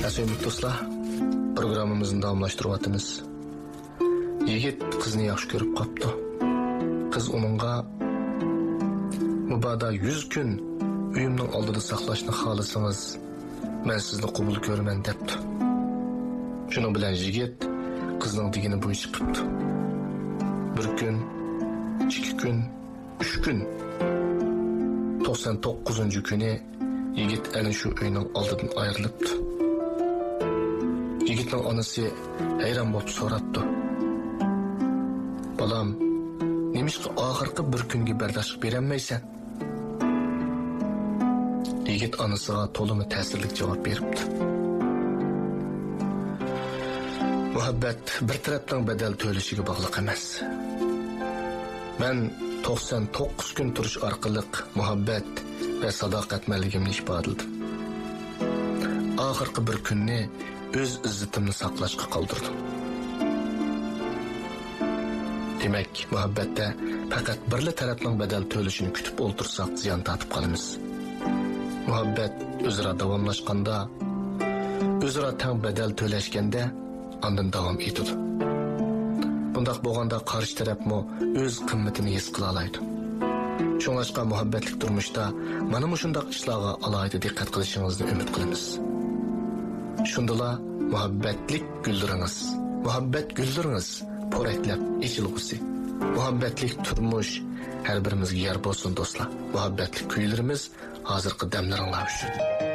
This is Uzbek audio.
Sevgili dostlar, programımızın davamlaştırıvatımız. Yigit kızını yaxşı görüp qaptı. Kız onunğa mübada 100 gün uyumның aldıda saqlashni xalasanız, men sizni qabul ko'raman debdi. Şunu bilen yigit kızning digini bo'yicha qipti. 1 gün, 2 gün, 3 gün. 99. günü yigit ana shu uyning oldidan ayrilibdi. Yigitning onasi hayron bo'lib so'rabdi. Balam, nemishqa oxirgi 1 kunga bardosh berolmaysan? Yigit onasiga to'limi ta'sirli javob beribdi. Muhabbat bir tarafdan badal to'lishiga bog'liq emas. Men 99 kun turish orqali muhabbat va sadoqatmanligimni ifodaladim. Oxirgi 1 kunni o'z izzatimni saqlashga qoldirdim. Demak, muhabbatda faqat birli tarafning badal to'lishini kutib o'ltirsak, ziyon tortib qolamiz. Muhabbat o'zaro davomlashganda, o'zaro teng badal to'lashganda ondan davom etadi. Bundaq bo'lganda qarshi tarafmo o'z qimmatini his qila oladi. Shuningcha muhabbatlik turmushda mana shunday ishlarga alohida diqqat qilishingizni umid qilamiz. Shundala muhabbatlik gullaringiz, muhabbat gullaringiz po'raklab echilg'usi. Muhabbatlik turmush har birimizga yer bo'lsin do'stlar. Muhabbatlik kuylarimiz hozirgi damlaringlar uchun.